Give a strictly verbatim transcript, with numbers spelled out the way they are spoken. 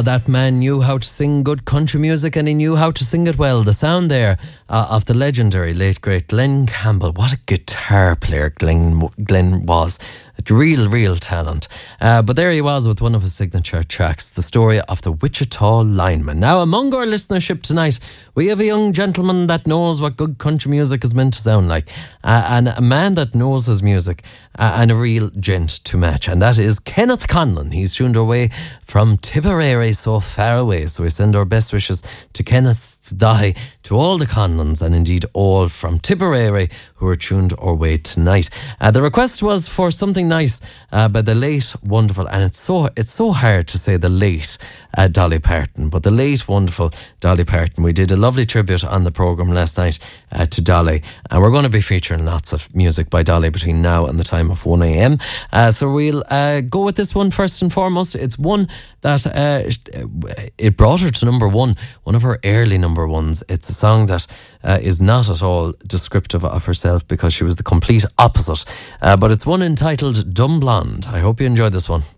that man knew how to sing good country music, and he knew how to sing it well. The sound there uh, of the legendary late great Glenn Campbell. What a guitar player Glenn, Glenn was. A real, real talent. Uh, but there he was with one of his signature tracks, the story of the Wichita lineman. Now, among our listenership tonight, we have a young gentleman that knows what good country music is meant to sound like, uh, and a man that knows his music, uh, and a real gent to match, and that is Kenneth Conlon. He's tuned our way from Tipperary, so far away, so we send our best wishes to Kenneth Dahi, to all the Conlons, and indeed all from Tipperary who are tuned our way tonight. Uh, the request was for something nice uh, by the late wonderful, and it's so it's so hard to say the late uh, Dolly Parton, but the late wonderful Dolly Parton. We did a lovely tribute on the programme last night uh, to Dolly, and we're going to be featuring lots of music by Dolly between now and the time of one a.m. Uh, so we'll uh, go with this one first and foremost. It's one that uh, it brought her to number one, one of her early number ones. It's a song that uh, is not at all descriptive of herself, because she was the complete opposite. Uh, but it's one entitled Dumb Blonde. I hope you enjoyed this one.